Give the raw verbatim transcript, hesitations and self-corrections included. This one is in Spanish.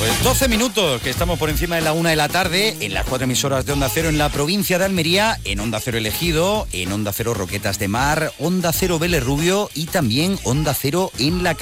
Pues doce minutos, que estamos por encima de la una de la tarde, en las cuatro emisoras de Onda Cero en la provincia de Almería, en Onda Cero El Ejido, en Onda Cero Roquetas de Mar, Onda Cero Vélez Rubio y también Onda Cero en la